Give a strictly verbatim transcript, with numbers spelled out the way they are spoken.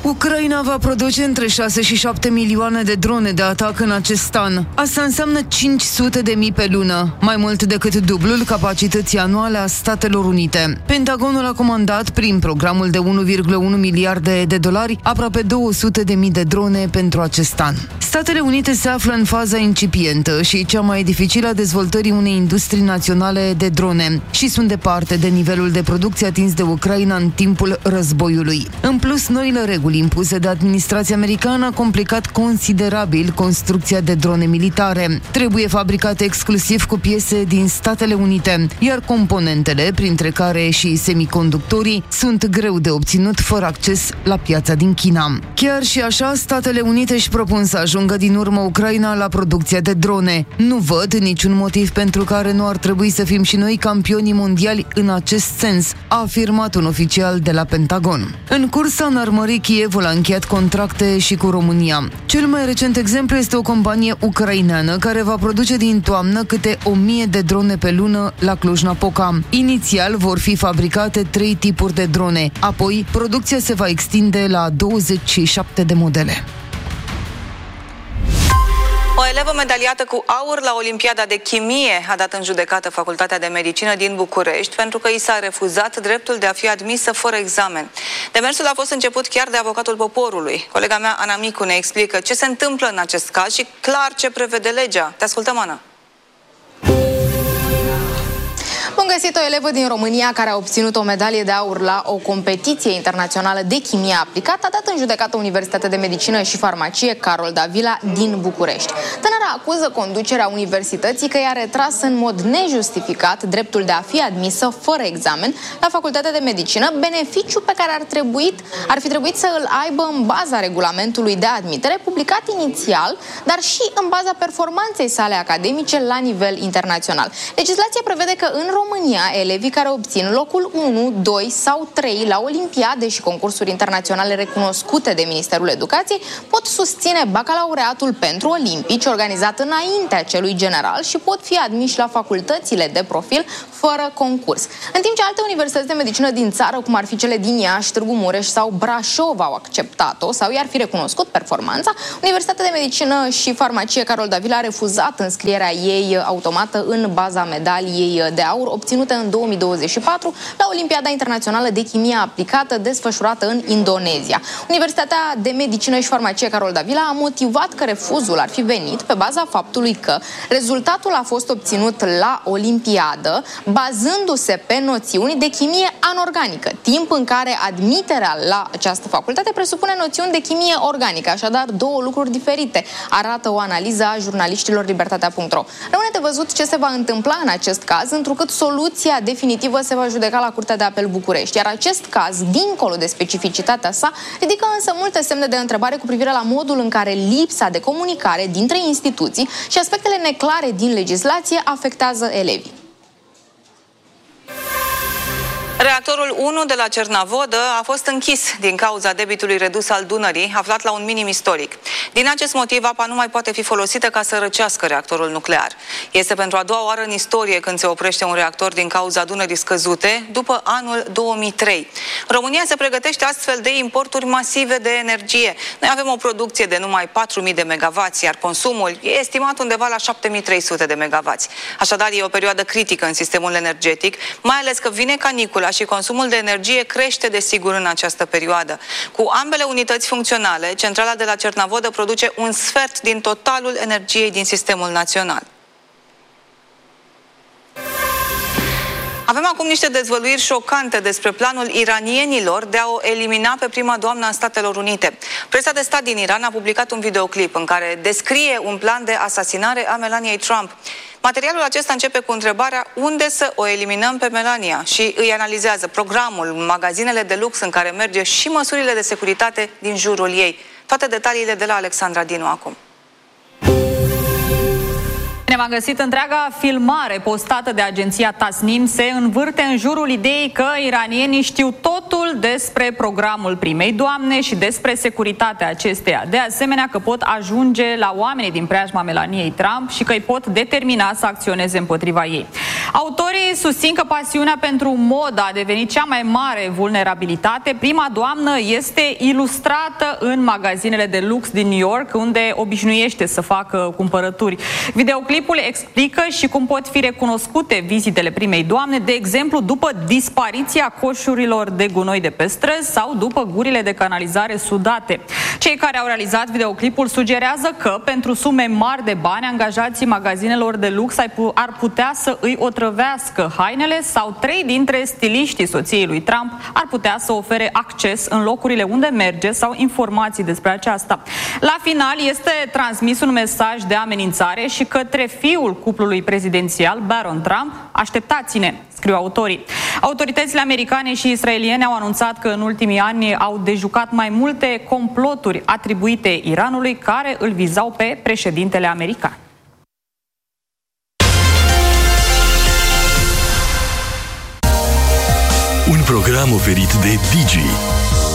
Ucraina va produce între șase și șapte milioane de drone de atac în acest an. Asta înseamnă cinci sute de mii pe lună, mai mult decât dublul capacității anuale a Statelor Unite. Pentagonul a comandat prin programul de unu virgulă unu miliarde de dolari aproape două sute de mii de drone pentru acest an. Statele Unite se află în faza incipientă și cea mai dificilă a dezvoltării unei industrii naționale de drone și sunt departe de nivelul de producție atins de Ucraina în timpul războiului. În plus, noile reguli impuse de administrația americană a complicat considerabil construcția de drone militare. Trebuie fabricate exclusiv cu piese din Statele Unite, iar componentele, printre care și semiconductorii, sunt greu de obținut fără acces la piața din China. Chiar și așa, Statele Unite își propun să ajungă din urmă Ucraina la producția de drone. Nu văd niciun motiv pentru care nu ar trebui să fim și noi campionii mondiali în acest sens, a afirmat un oficial de la Pentagon. În cursa înarmării, Kievul a încheiat contracte și cu România. Cel mai recent exemplu este o companie ucraineană care va produce din toamnă câte o mie de drone pe lună la Cluj-Napoca. Inițial vor fi fabricate trei tipuri de drone, apoi producția se va extinde la douăzeci și șapte de modele. O elevă medaliată cu aur la Olimpiada de Chimie a dat în judecată Facultatea de Medicină din București pentru că i s-a refuzat dreptul de a fi admisă fără examen. Demersul a fost început chiar de avocatul poporului. Colega mea, Ana Micu, ne explică ce se întâmplă în acest caz și clar ce prevede legea. Te ascultăm, Ana. Bun găsit, o elevă din România care a obținut o medalie de aur la o competiție internațională de chimie aplicată a dat în judecată Universitatea de Medicină și Farmacie Carol Davila din București. Tânăra acuză conducerea universității că i-a retras în mod nejustificat dreptul de a fi admisă fără examen la Facultatea de Medicină, beneficiu pe care ar, trebuit, ar fi trebuit să îl aibă în baza regulamentului de admitere publicat inițial, dar și în baza performanței sale academice la nivel internațional. Legislația prevede că în România România, elevii care obțin locul unu, doi sau trei la olimpiade și concursuri internaționale recunoscute de Ministerul Educației pot susține bacalaureatul pentru olimpici organizat înaintea celui general și pot fi admiși la facultățile de profil fără concurs. În timp ce alte universități de medicină din țară, cum ar fi cele din Iași, Târgu Mureș sau Brașov, au acceptat-o sau i-ar fi recunoscut performanța, Universitatea de Medicină și Farmacie Carol Davila a refuzat înscrierea ei automată în baza medaliei de aur obținute în două mii douăzeci și patru la Olimpiada Internațională de Chimie Aplicată desfășurată în Indonezia. Universitatea de Medicină și Farmacie Carol Davila a motivat că refuzul ar fi venit pe baza faptului că rezultatul a fost obținut la Olimpiadă bazându-se pe noțiuni de chimie anorganică, timp în care admiterea la această facultate presupune noțiuni de chimie organică, așadar două lucruri diferite, arată o analiză a jurnaliștilor Libertatea punct ro. Rămâne de văzut ce se va întâmpla în acest caz, întrucât soluția definitivă se va judeca la Curtea de Apel București, iar acest caz, dincolo de specificitatea sa, ridică însă multe semne de întrebare cu privire la modul în care lipsa de comunicare dintre instituții și aspectele neclare din legislație afectează elevii. Reactorul unu de la Cernavodă a fost închis din cauza debitului redus al Dunării, aflat la un minim istoric. Din acest motiv, apa nu mai poate fi folosită ca să răcească reactorul nuclear. Este pentru a doua oară în istorie când se oprește un reactor din cauza Dunării scăzute, după anul două mii trei. România se pregătește astfel de importuri masive de energie. Noi avem o producție de numai patru mii de megavați, iar consumul e estimat undeva la șapte mii trei sute de megavați. Așadar, e o perioadă critică în sistemul energetic, mai ales că vine canicula și consumul de energie crește desigur în această perioadă. Cu ambele unități funcționale, centrala de la Cernavodă produce un sfert din totalul energiei din sistemul național. Avem acum niște dezvăluiri șocante despre planul iranienilor de a o elimina pe prima doamnă a Statelor Unite. Presa de stat din Iran a publicat un videoclip în care descrie un plan de asasinare a Melaniei Trump. Materialul acesta începe cu întrebarea unde să o eliminăm pe Melania și îi analizează programul, magazinele de lux în care merge și măsurile de securitate din jurul ei. Toate detaliile de la Alexandra Dinu acum. Ne-am găsit întreaga filmare postată de agenția Tasnim se învârte în jurul ideii că iranienii știu totul despre programul primei doamne și despre securitatea acesteia. De asemenea că pot ajunge la oamenii din preajma Melaniei Trump și că îi pot determina să acționeze împotriva ei. Autorii susțin că pasiunea pentru modă a devenit cea mai mare vulnerabilitate. Prima doamnă este ilustrată în magazinele de lux din New York, unde obișnuiește să facă cumpărături. Videoclipul explică și cum pot fi recunoscute vizitele primei doamne, de exemplu după dispariția coșurilor de gunoi de pe străzi sau după gurile de canalizare sudate. Cei care au realizat videoclipul sugerează că pentru sume mari de bani, angajații magazinelor de lux ar putea să îi otrăvească hainele sau trei dintre stiliștii soției lui Trump ar putea să ofere acces în locurile unde merge sau informații despre aceasta. La final este transmis un mesaj de amenințare și către fiul cuplului prezidențial, Baron Trump: așteptați-ne, scriu autorii. Autoritățile americane și israeliene au anunțat că în ultimii ani au dejucat mai multe comploturi atribuite Iranului care îl vizau pe președintele american. Un program oferit de Digi.